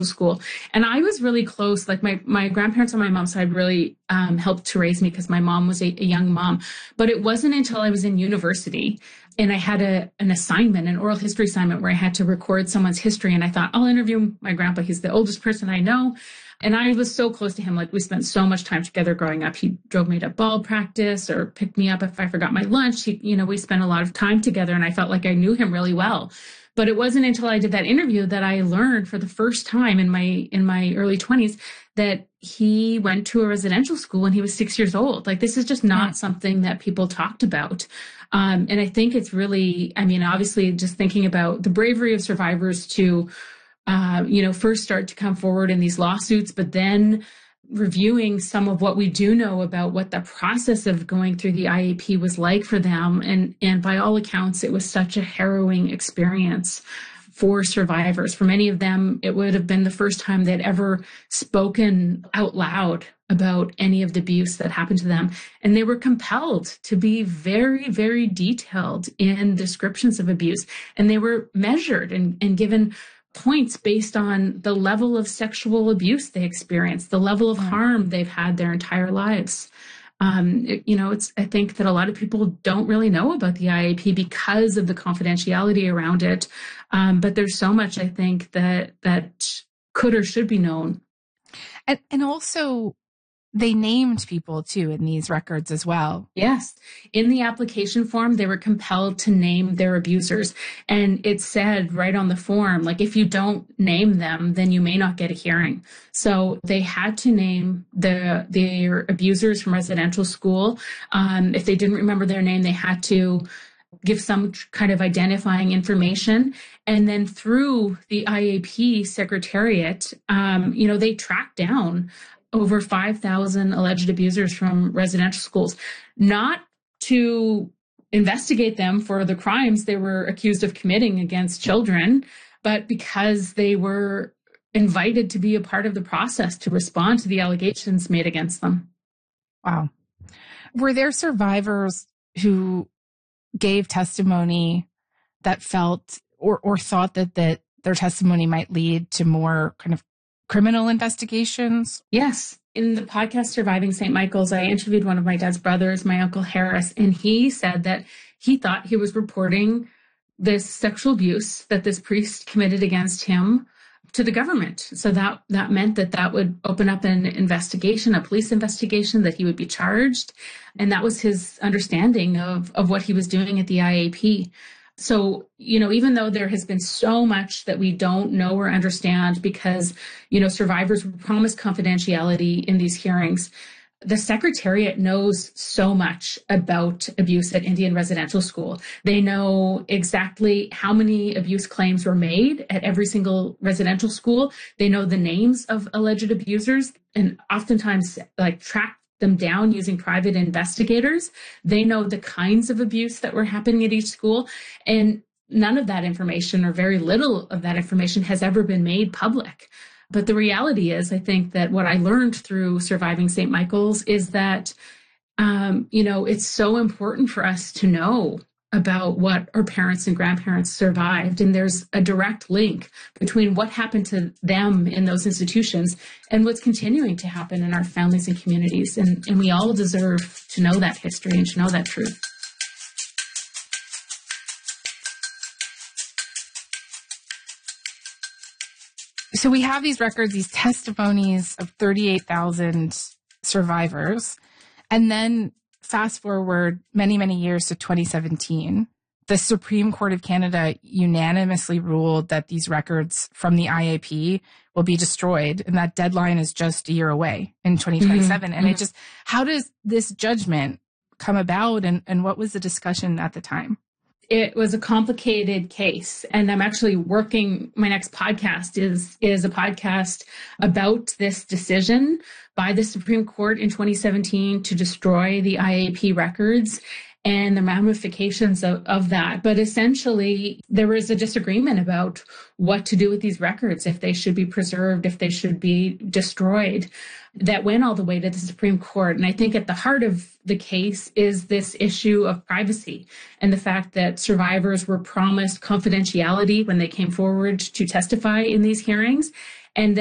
school. And I was really close. Like my grandparents on my mom's side really helped to raise me because my mom was a young mom. But it wasn't until I was in university and I had an assignment, an oral history assignment where I had to record someone's history. And I thought, I'll interview my grandpa. He's the oldest person I know. And I was so close to him. Like, we spent so much time together growing up. He drove me to ball practice or picked me up if I forgot my lunch. We spent a lot of time together and I felt like I knew him really well. But it wasn't until I did that interview that I learned for the first time in my early 20s that he went to a residential school when he was 6 years old. Like, this is just not something that people talked about. And I think it's really, obviously just thinking about the bravery of survivors to, first start to come forward in these lawsuits, but then reviewing some of what we do know about what the process of going through the IAP was like for them. And by all accounts, it was such a harrowing experience for survivors. For many of them, it would have been the first time they'd ever spoken out loud about any of the abuse that happened to them. And they were compelled to be very, very detailed in descriptions of abuse. And they were measured and given points based on the level of sexual abuse they experienced, the level of harm they've had their entire lives. I think that a lot of people don't really know about the IAP because of the confidentiality around it. But there's so much, I think, that could or should be known. And also, they named people too in these records as well. Yes. In the application form, they were compelled to name their abusers. And it said right on the form, like, if you don't name them, then you may not get a hearing. So they had to name their abusers from residential school. If they didn't remember their name, they had to give some kind of identifying information. And then through the IAP secretariat, they tracked down over 5,000 alleged abusers from residential schools, not to investigate them for the crimes they were accused of committing against children, but because they were invited to be a part of the process to respond to the allegations made against them. Wow. Were there survivors who gave testimony that felt or thought that their testimony might lead to more kind of criminal investigations? Yes. In the podcast Surviving St. Michael's, I interviewed one of my dad's brothers, my Uncle Harris, and he said that he thought he was reporting this sexual abuse that this priest committed against him to the government. So that meant that would open up an investigation, a police investigation, that he would be charged. And that was his understanding of what he was doing at the IAP. So, even though there has been so much that we don't know or understand because, survivors were promised confidentiality in these hearings, the Secretariat knows so much about abuse at Indian Residential School. They know exactly how many abuse claims were made at every single residential school. They know the names of alleged abusers and oftentimes track them down using private investigators. They know the kinds of abuse that were happening at each school. And none of that information, or very little of that information, has ever been made public. But the reality is, I think that what I learned through Surviving St. Michael's is that, it's so important for us to know about what our parents and grandparents survived. And there's a direct link between what happened to them in those institutions and what's continuing to happen in our families and communities. And we all deserve to know that history and to know that truth. So we have these records, these testimonies of 38,000 survivors. And then fast forward many, many years to 2017, the Supreme Court of Canada unanimously ruled that these records from the IAP will be destroyed. And that deadline is just a year away in 2027. And how does this judgment come about? And what was the discussion at the time? It was a complicated case. And I'm actually working, my next podcast is a podcast about this decision by the Supreme Court in 2017 to destroy the IAP records and the ramifications of that. But essentially, there was a disagreement about what to do with these records, if they should be preserved, if they should be destroyed. That went all the way to the Supreme Court. And I think at the heart of the case is this issue of privacy and the fact that survivors were promised confidentiality when they came forward to testify in these hearings. And